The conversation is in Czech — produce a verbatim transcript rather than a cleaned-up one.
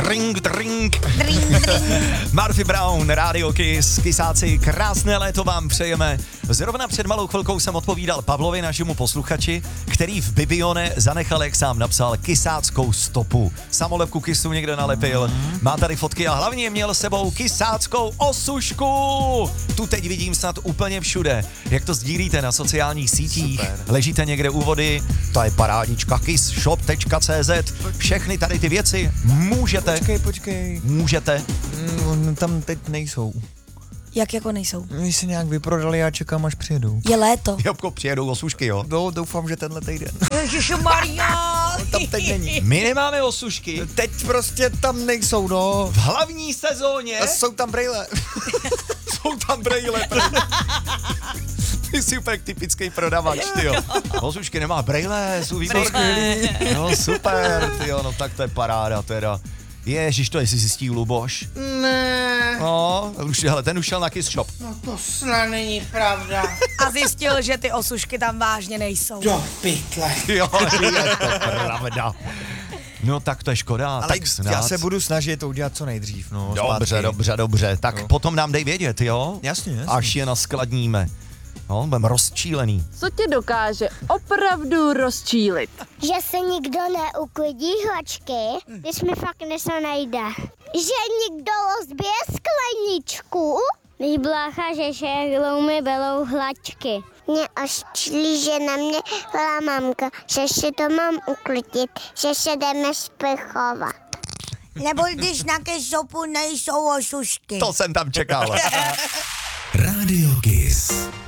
Drink, drink. Drink, drink. Murphy Brown, Radio Kiss, Kisáci, krásné léto vám přejeme. Zrovna před malou chvilkou jsem odpovídal Pavlovi, našemu posluchači, který v Bibione zanechal, jak sám napsal, kysáckou stopu. Samolepku kysu někde nalepil, má tady fotky a hlavně měl s sebou kysáckou osušku. Tu teď vidím snad úplně všude. Jak to sdílíte na sociálních sítích, super. Ležíte někde u vody, to je parádnička kissshop tečka cé zet. Všechny tady ty věci můžete. Počkej, počkej. Můžete. Mm, tam teď nejsou. Jak jako nejsou? My si nějak vyprodali, já čekám, až přijedou. Je léto. Jobko, přijedou osušky, jo? No, doufám, že tenhle týden. Ježišmarja. Tam teď není. My nemáme osušky. Teď prostě tam nejsou, no. V hlavní sezóně A jsou tam brejle. jsou tam brejle. Ty jsi úplně typický prodavač, tyjo. Osušky nemá brejle, jsou výborný. No super, tyjo, no tak to je paráda teda. Ježiš, to jestli zjistí Luboš. Ne, No, už, hele, ten už šel na Kiss Shop. no to snad není pravda. A zjistil, že ty osušky tam vážně nejsou. Do pytle. Jo, je to pravda. No tak to je škoda, Ale tak snad. já se budu snažit to udělat co nejdřív, no. Dobře, zpátky. dobře, dobře, tak Jo. potom nám dej vědět, jo? Jasně, jasně. Až je naskladníme. No, budeme rozčílený. Co tě dokáže opravdu rozčílit? Že se nikdo neuklidí hlačky, když mi fakt něco nejde. Že nikdo rozbije skleničku, když blácha, že šehlou mi belou hlačky. Mě oštílí, že na mě volá mamka, že si to mám uklidit, že se jdeme sprchovat. Nebo když na kesopu nejsou osušky. To jsem tam čekal. Radio Kiss.